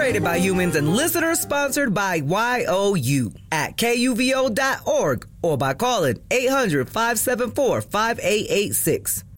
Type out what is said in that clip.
Created by humans and listeners sponsored by YOU at KUVO.org or by calling 800-574-5886.